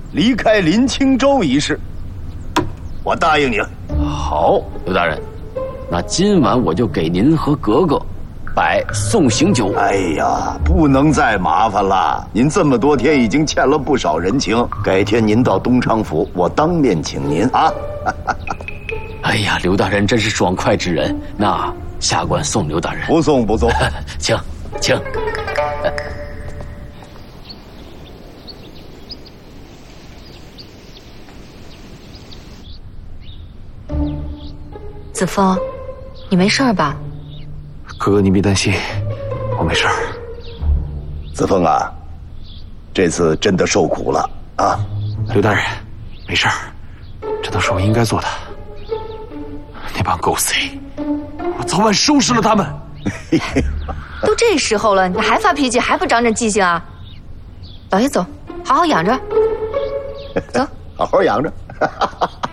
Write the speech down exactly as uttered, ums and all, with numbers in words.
离开林清州一事，我答应你了。 好，刘大人，那今晚我就给您和格格摆送行酒。 哎呀，不能再麻烦了，您这么多天已经欠了不少人情，改天您到东昌府，我当面请您啊。 哎呀，刘大人真是爽快之人，那下官送刘大人。 不送不送， 请请。 子枫，你没事吧？ 哥哥，你别担心，我没事儿。 子枫啊，这次真的受苦了啊！ 刘大人，没事儿，这都是我应该做的。那帮狗贼，我早晚收拾了他们。 都这时候了，你还发脾气，还不长长记性啊？老爷走，好好养着。走， 好好养着。